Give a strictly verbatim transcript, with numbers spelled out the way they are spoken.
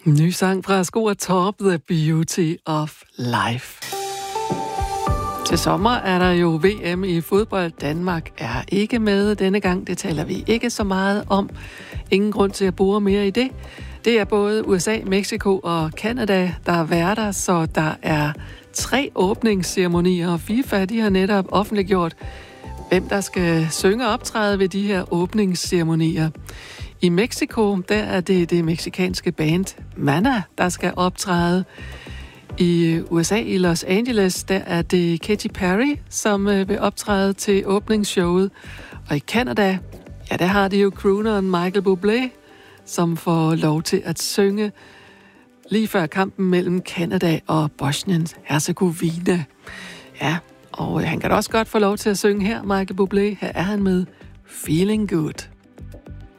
Ny sang fra Sko og Top, The Beauty of Life. Til sommer er der jo V M i fodbold. Danmark er ikke med denne gang. Det taler vi ikke så meget om. Ingen grund til at bore mere i det. Det er både U S A, Mexico og Canada, der er værter, så der er tre åbningsceremonier. FIFA, de har netop offentliggjort, hvem der skal synge og optræde ved de her åbningsceremonier. I Mexico, der er det det meksikanske band Maná, der skal optræde. I U S A, i Los Angeles, der er det Katy Perry, som vil optræde til åbningsshowet. Og i Canada, ja, der har de jo crooneren Michael Bublé, som får lov til at synge lige før kampen mellem Canada og Bosnien-Herzegovina. Ja, og han kan også godt få lov til at synge her, Michael Bublé. Her er han med Feeling Good.